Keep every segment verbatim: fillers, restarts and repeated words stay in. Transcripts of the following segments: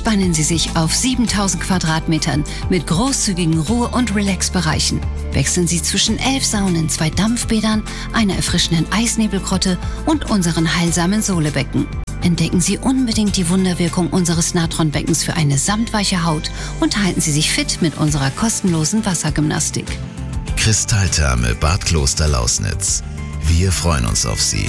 Entspannen Sie sich auf siebentausend Quadratmetern mit großzügigen Ruhe- und Relax-Bereichen. Wechseln Sie zwischen elf Saunen, zwei Dampfbädern, einer erfrischenden Eisnebelgrotte und unseren heilsamen Sohlebecken. Entdecken Sie unbedingt die Wunderwirkung unseres Natronbeckens für eine samtweiche Haut und halten Sie sich fit mit unserer kostenlosen Wassergymnastik. Kristalltherme Bad Kloster-Lausnitz. Wir freuen uns auf Sie.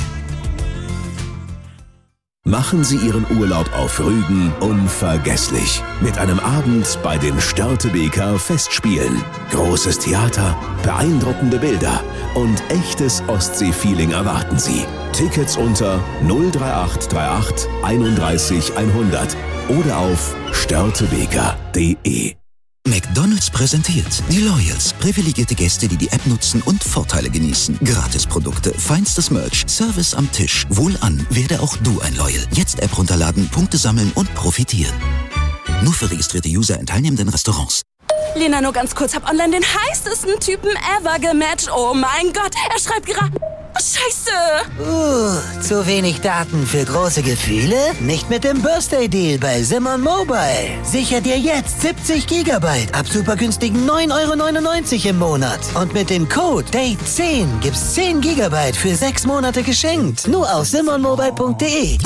Machen Sie Ihren Urlaub auf Rügen unvergesslich. Mit einem Abend bei den Störtebeker Festspielen. Großes Theater, beeindruckende Bilder und echtes Ostsee-Feeling erwarten Sie. Tickets unter null drei acht drei acht einunddreißig hundert oder auf störtebeker punkt de. McDonald's präsentiert die Loyals. Privilegierte Gäste, die die App nutzen und Vorteile genießen. Gratisprodukte, feinstes Merch, Service am Tisch. Wohlan, werde auch du ein Loyal. Jetzt App runterladen, Punkte sammeln und profitieren. Nur für registrierte User in teilnehmenden Restaurants. Lena, nur ganz kurz, hab online den heißesten Typen ever gematcht. Oh mein Gott, er schreibt gerade... Scheiße! Uh, zu wenig Daten für große Gefühle? Nicht mit dem Birthday Deal bei Simon Mobile. Sicher dir jetzt siebzig Gigabyte ab super günstigen neun Euro neunundneunzig im Monat. Und mit dem Code Date zehn gibt's zehn Gigabyte für sechs Monate geschenkt. Nur auf simon mobile punkt de.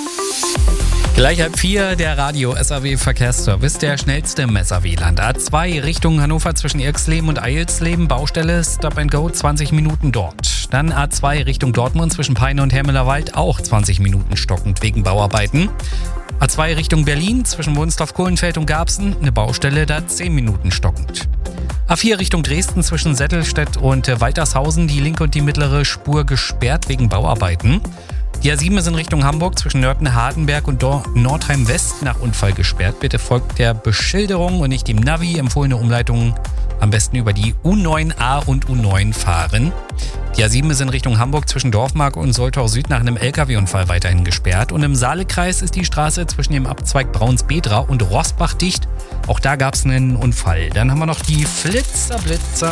Gleich halb vier, der Radio S A W Verkehrsservice, der schnellste im S A W-Land. A zwei Richtung Hannover zwischen Irxleben und Eilsleben, Baustelle Stop and Go, zwanzig Minuten dort. Dann A zwei Richtung Dortmund zwischen Peine und Hermelerwald, auch zwanzig Minuten stockend wegen Bauarbeiten. A zwei Richtung Berlin zwischen Wunstorf, Kohlenfeld und Garbsen, eine Baustelle, da zehn Minuten stockend. A vier Richtung Dresden zwischen Settelstedt und Waltershausen, die linke und die mittlere Spur gesperrt wegen Bauarbeiten. Die A sieben ist in Richtung Hamburg zwischen Nörten, Hardenberg und Nordheim West nach Unfall gesperrt. Bitte folgt der Beschilderung und nicht dem Navi. Empfohlene Umleitungen am besten über die U neun A und U neun fahren. Die A sieben ist in Richtung Hamburg zwischen Dorfmark und Soltau Süd nach einem L K W-Unfall weiterhin gesperrt. Und im Saalekreis ist die Straße zwischen dem Abzweig Braunsbedra und Rossbach dicht. Auch da gab es einen Unfall. Dann haben wir noch die Flitzerblitzer.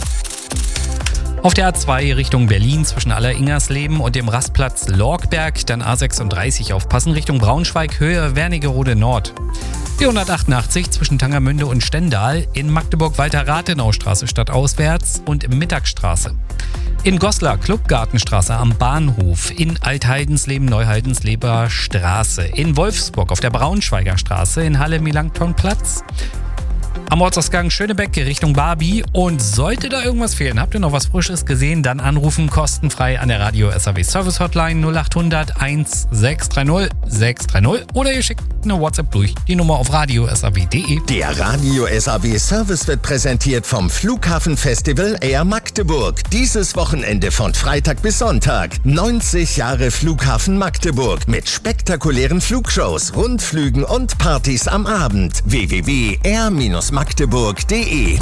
Auf der A zwei Richtung Berlin zwischen Aller-Ingersleben und dem Rastplatz Lorgberg, dann A sechsunddreißig aufpassen Richtung Braunschweig, Höhe Wernigerode Nord. vierhundertachtundachtzig zwischen Tangermünde und Stendal, in Magdeburg Walter-Rathenau-Straße stadtauswärts und Mittagstraße. In Goslar Clubgartenstraße am Bahnhof, in Althaldensleeben Neuhaldensleber Straße, in Wolfsburg auf der Braunschweiger Straße, in Halle Melanchthonplatz. Am Ortsausgang Schönebeck Richtung Barbie. Und sollte da irgendwas fehlen, habt ihr noch was Frisches gesehen, dann anrufen kostenfrei an der Radio S A W Service Hotline null acht hundert sechshundertsechzig sechshundertdreißig oder ihr schickt eine WhatsApp durch die Nummer auf radio s a w punkt de. Der Radio S A W Service wird präsentiert vom Flughafenfestival Air Magdeburg. Dieses Wochenende von Freitag bis Sonntag. neunzig Jahre Flughafen Magdeburg mit spektakulären Flugshows, Rundflügen und Partys am Abend. w w w punkt air magdeburg punkt de.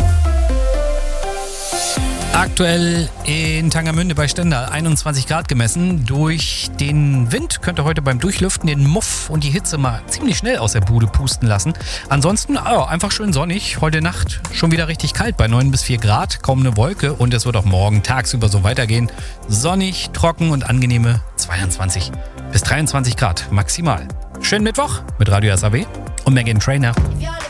Aktuell in Tangermünde bei Stendal einundzwanzig Grad gemessen. Durch den Wind könnt ihr heute beim Durchlüften den Muff und die Hitze mal ziemlich schnell aus der Bude pusten lassen. Ansonsten oh, einfach schön sonnig. Heute Nacht schon wieder richtig kalt bei neun bis vier Grad. Kaum eine Wolke und es wird auch morgen tagsüber so weitergehen. Sonnig, trocken und angenehme zweiundzwanzig bis dreiundzwanzig Grad maximal. Schönen Mittwoch mit Radio S A W und Megan Trainer.